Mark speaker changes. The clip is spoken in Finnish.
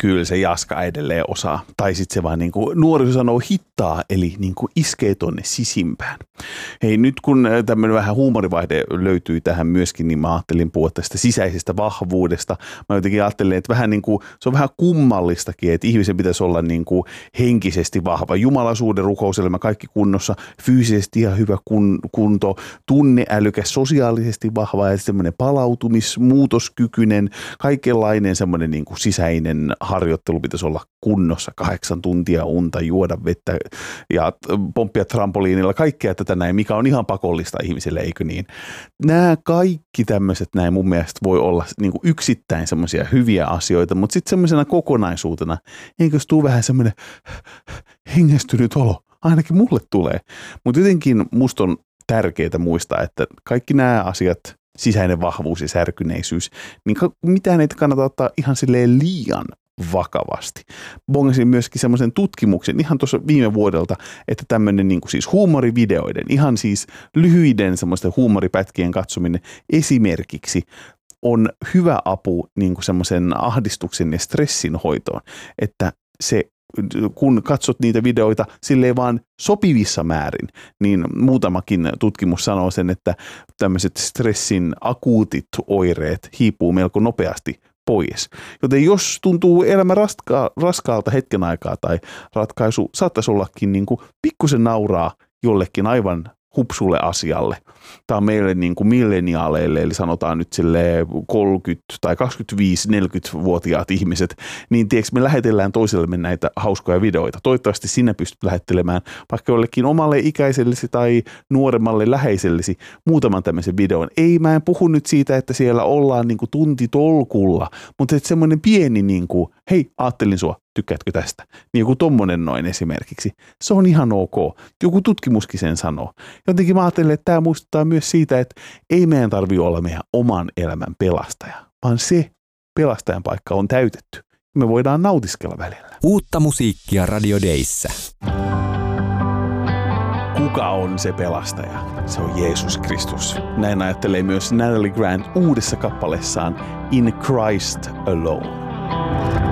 Speaker 1: kyllä se Jaska edelleen osaa. Tai sitten se vaan niin kuin nuoriso sanoo hittaa, eli niin kuin iskee tonne sisimpään. Hei, nyt kun tämmöinen vähän huumorivaihde löytyy tähän myöskin, niin mä ajattelin puhua tästä sisäisestä vahvuudesta. Mä jotenkin ajattelin, että vähän niin kuin, se on vähän kummallistakin, että ihmisen pitäisi olla niin kuin henkisesti vahva. Jumalaisuuden rukouselämä, kaikki kunnossa, fyysisesti ihan hyvä kunto, tunneälykäs, sosiaalisesti vahva ja semmoinen palautumismuutoskykyinen, kaikenlainen semmoinen niin kuin sisäinen harjoittelu pitäisi olla kunnossa, 8 tuntia unta, juoda vettä ja pomppia trampoliinilla, kaikkea tätä näin, mikä on ihan pakollista ihmisille, eikö niin? Nämä kaikki tämmöiset näin mun mielestä voi olla niin kuin yksittäin semmoisia hyviä asioita, mutta sitten semmoisena kokonaisuutena, eikös tuu vähän semmoinen hengästynyt olo, ainakin mulle tulee. Mutta jotenkin musta on tärkeää muistaa, että kaikki nämä asiat, sisäinen vahvuus ja särkyneisyys, niin mitään ei kannata ottaa ihan silleen liian vakavasti. Bongasin myöskin semmoisen tutkimuksen ihan tuossa viime vuodelta, että tämmöinen niin kuin siis huumorivideoiden, ihan siis lyhyiden semmoisten huumoripätkien katsominen esimerkiksi on hyvä apu niin kuin semmoisen ahdistuksen ja stressin hoitoon, että se kun katsot niitä videoita silleen vaan sopivissa määrin, niin muutamakin tutkimus sanoo sen, että tämmöiset stressin akuutit oireet hiipuu melko nopeasti pois. Joten jos tuntuu elämä raskaalta hetken aikaa tai ratkaisu saattaisi ollakin niin kuin pikkusen nauraa jollekin aivan hupsulle asialle. Tämä on meille niin kuin milleniaaleille, eli sanotaan nyt silleen 30 tai 25-40-vuotiaat ihmiset, niin tiedätkö, me lähetellään toisillemme näitä hauskoja videoita. Toivottavasti sinä pystyt lähettelemään vaikka jollekin omalle ikäisellesi tai nuoremmalle läheisellesi muutaman tämmöisen videon. Ei, mä en puhu nyt siitä, että siellä ollaan niin kuin tuntitolkulla, mutta että semmoinen pieni niin kuin, hei, ajattelin sua, tykkäätkö tästä? Niin joku tommonen noin esimerkiksi. Se on ihan ok. Joku tutkimuskin sen sanoo. Jotenkin mä ajattelen, että tämä muistuttaa myös siitä, että ei meidän tarvitse olla meidän oman elämän pelastaja, vaan se pelastajan paikka on täytetty. Me voidaan nautiskella välillä.
Speaker 2: Uutta musiikkia Radio Dayssä.
Speaker 1: Kuka on se pelastaja? Se on Jeesus Kristus. Näin ajattelee myös Natalie Grant uudessa kappaleessaan In Christ Alone.